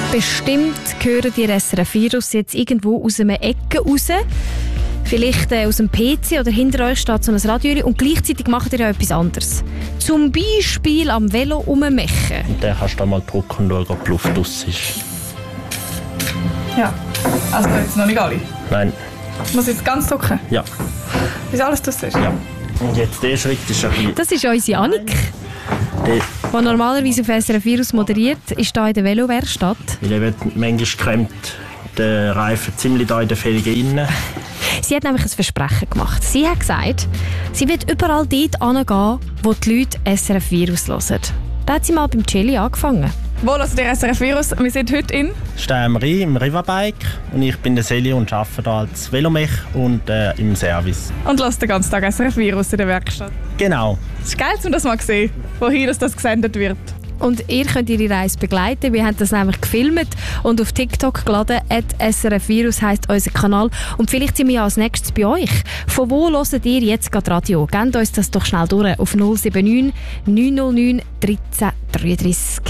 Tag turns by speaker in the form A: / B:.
A: Bestimmt hören die SRF-Virus jetzt irgendwo aus einer Ecke raus. Vielleicht aus dem PC oder hinter euch steht so ein Radio und gleichzeitig macht ihr ja etwas anderes. Zum Beispiel am Velo rummechen.
B: Und dann kannst du mal drücken und schauen, ob die Luft raus ist.
C: Ja, also jetzt noch nicht alle.
B: Nein.
C: Muss ich jetzt ganz drücken?
B: Ja.
C: Bis alles draus ist?
B: Ja. Und jetzt der Schritt ist ein bisschen...
A: Das ist unsere Annik, die normalerweise auf SRF-Virus moderiert, ist hier in der Velowerkstatt.
B: Weil eben manchmal klemmt der Reifen ziemlich da in den Felgen innen.
A: Sie hat nämlich ein Versprechen gemacht. Sie hat gesagt, sie wird überall dort hingehen, wo die Leute SRF-Virus hören. Da hat sie mal beim Chili angefangen.
C: Wo hört ihr SRF-Virus? Wir sind heute in
B: Steinmerie im Rivabike und ich bin der Seli und arbeite hier als Velomech und im Service.
C: und hört den ganzen Tag SRF-Virus in der Werkstatt.
B: Genau.
C: Es ist geil, um das mal zu sehen, wohin das gesendet wird.
A: Und ihr könnt ihre Reise begleiten. Wir haben das nämlich gefilmt und auf TikTok geladen. @SRF-Virus heisst unser Kanal. Und vielleicht sind wir ja als nächstes bei euch. Von wo hört ihr jetzt gerade Radio? Gebt uns das doch schnell durch auf 079 909 1333.